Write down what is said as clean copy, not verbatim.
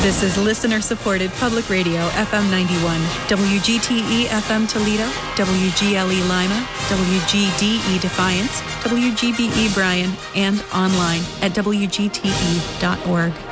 This is listener-supported public radio, FM 91, WGTE FM Toledo, WGLE Lima, WGDE Defiance, WGBE Bryan, and online at WGTE.org.